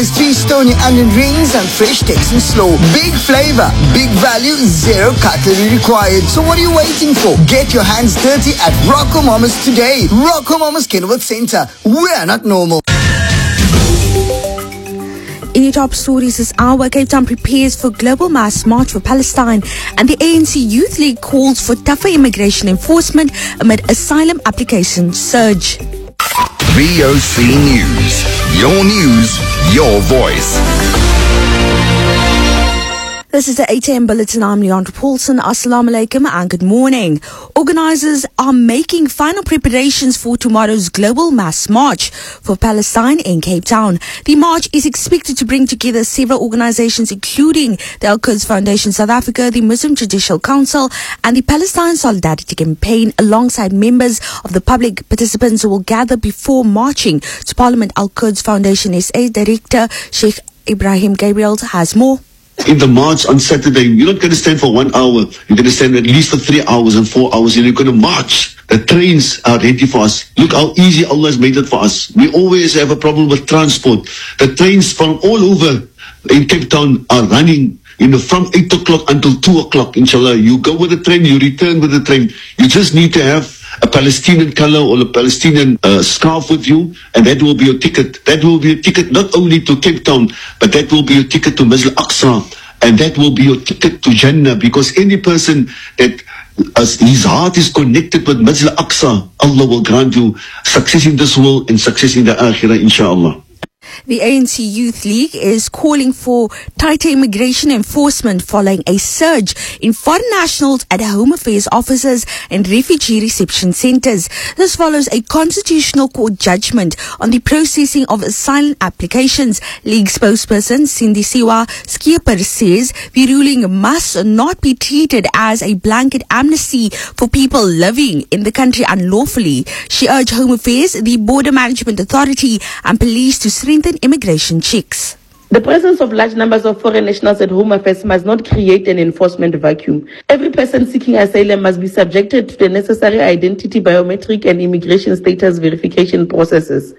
3-stone onion rings and fresh takes and slow. Big flavor, big value, zero cutlery required. So what are you waiting for? Get your hands dirty at Rocco Mamas today. Rocco Mamas Kenilworth Centre. We're not normal. In your top stories this hour, Cape Town prepares for global mass march for Palestine, and the ANC Youth League calls for tougher immigration enforcement amid asylum application surge. VOC News. Your news, your voice. This is the 8 a.m. bulletin. I'm Leandra Paulson. Assalamu alaikum and good morning. Organisers are making final preparations for tomorrow's global mass march for Palestine in Cape Town. The march is expected to bring together several organisations, including the Al-Quds Foundation South Africa, the Muslim Judicial Council and the Palestine Solidarity Campaign, alongside members of the public. Participants will gather before marching to Parliament. Al-Quds Foundation SA Director Sheikh Ibrahim Gabriel has more. In the march on Saturday, you're not going to stand for 1 hour. You're going to stand at least for 3 hours and 4 hours, and you're going to march. The trains are ready for us. Look how easy Allah has made it for us. We always have a problem with transport. The trains from all over in Cape Town are running, from 8 o'clock until 2 o'clock, inshallah. You go with the train, you return with the train. You just need to have a Palestinian color or a Palestinian scarf with you, and that will be your ticket. That will be a ticket not only to Cape Town, but that will be your ticket to Masjid Al-Aqsa, and that will be your ticket to Jannah, because any person that his heart is connected with Masjid Al-Aqsa, Allah will grant you success in this world and success in the Akhirah, inshallah. The ANC Youth League is calling for tighter immigration enforcement following a surge in foreign nationals at Home Affairs offices and refugee reception centres. This follows a constitutional court judgment on the processing of asylum applications. League spokesperson Cindy Siwa Skipper says the ruling must not be treated as a blanket amnesty for people living in the country unlawfully. She urged Home Affairs, the Border Management Authority and police to strengthen immigration checks. The presence of large numbers of foreign nationals at Home Affairs must not create an enforcement vacuum. Every person seeking asylum must be subjected to the necessary identity, biometric and immigration status verification processes.